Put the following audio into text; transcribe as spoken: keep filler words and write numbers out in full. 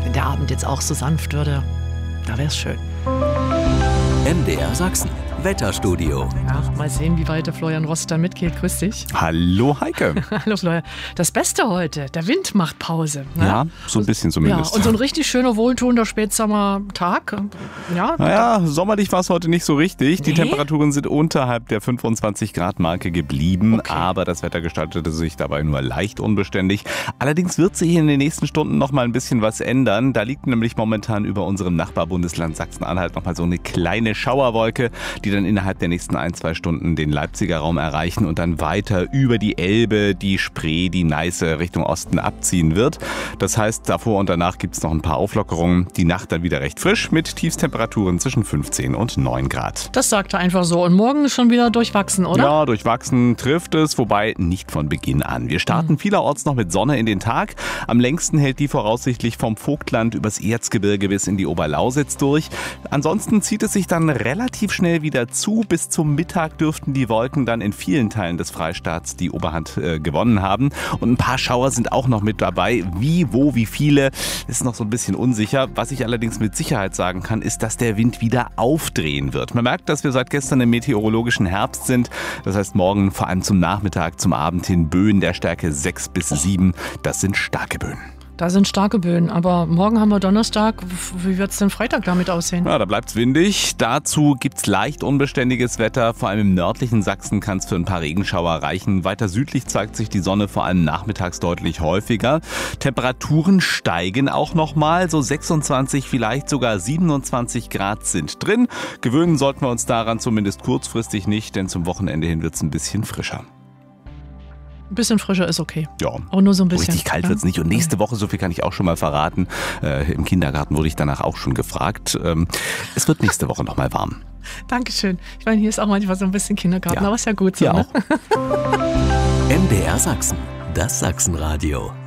Wenn der Abend jetzt auch so sanft würde, da wäre es schön. M D R Sachsen, Wetterstudio. Ja, mal sehen, wie weit der Florian Rost dann mitgeht. Grüß dich. Hallo Heike. Hallo Florian. Das Beste heute, der Wind macht Pause. Ne? Ja, so ein bisschen zumindest. Ja, und so ein richtig schöner, wohltuender Spätsommertag. Ja, naja, sommerlich war es heute nicht so richtig. Die Nee? Temperaturen sind unterhalb der fünfundzwanzig Grad Marke geblieben, Okay. aber das Wetter gestaltete sich dabei nur leicht unbeständig. Allerdings wird sich in den nächsten Stunden noch mal ein bisschen was ändern. Da liegt nämlich momentan über unserem Nachbarbundesland Sachsen-Anhalt noch mal so eine kleine Schauerwolke, die dann innerhalb der nächsten ein, zwei Stunden den Leipziger Raum erreichen und dann weiter über die Elbe, die Spree, die Neiße Richtung Osten abziehen wird. Das heißt, davor und danach gibt es noch ein paar Auflockerungen. Die Nacht dann wieder recht frisch mit Tiefstemperaturen zwischen fünfzehn und neun Grad. das sagt er einfach so. Und morgen ist schon wieder durchwachsen, oder? Ja, durchwachsen trifft es, wobei nicht von Beginn an. Wir starten Mhm. vielerorts noch mit Sonne in den Tag. Am längsten hält die voraussichtlich vom Vogtland übers Erzgebirge bis in die Oberlausitz durch. Ansonsten zieht es sich dann relativ schnell wieder zu. Bis zum Mittag dürften die Wolken dann in vielen Teilen des Freistaats die Oberhand äh, gewonnen haben. Und ein paar Schauer sind auch noch mit dabei. Wie, wo, wie viele, ist noch so ein bisschen unsicher. Was ich allerdings mit Sicherheit sagen kann, ist, dass der Wind wieder aufdrehen wird. Man merkt, dass wir seit gestern im meteorologischen Herbst sind. Das heißt, morgen vor allem zum Nachmittag, zum Abend hin Böen der Stärke sechs bis sieben. Das sind starke Böen. Da sind starke Böen. Aber morgen haben wir Donnerstag. Wie wird es denn Freitag damit aussehen? Ja, da bleibt's windig. Dazu gibt's leicht unbeständiges Wetter. Vor allem im nördlichen Sachsen kann es für ein paar Regenschauer reichen. Weiter südlich zeigt sich die Sonne vor allem nachmittags deutlich häufiger. Temperaturen steigen auch nochmal. So sechsundzwanzig, vielleicht sogar siebenundzwanzig Grad sind drin. Gewöhnen sollten wir uns daran zumindest kurzfristig nicht, denn zum Wochenende hin wird's ein bisschen frischer. Ein bisschen frischer ist okay. Ja. Aber nur so ein bisschen. Richtig kalt Ja? wird's nicht. Und nächste Woche, so viel kann ich auch schon mal verraten, äh, im Kindergarten wurde ich danach auch schon gefragt. Ähm, es wird nächste Woche nochmal warm. Dankeschön. Ich meine, hier ist auch manchmal so ein bisschen Kindergarten, Ja. aber ist ja gut so. Hier Ne? auch. M D R Sachsen, das Sachsenradio.